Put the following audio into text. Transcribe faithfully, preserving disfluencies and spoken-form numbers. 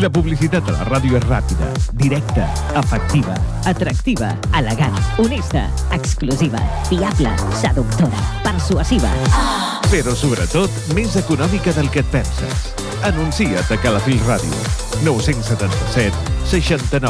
La publicitat a la ràdio és ràpida, directa, efectiva, atractiva, elegant, honesta, exclusiva, fiable, seductora, persuasiva. Però, sobretot, més econòmica del que et penses. Anuncia't a Calafell Ràdio. nou set set, seixanta-nou,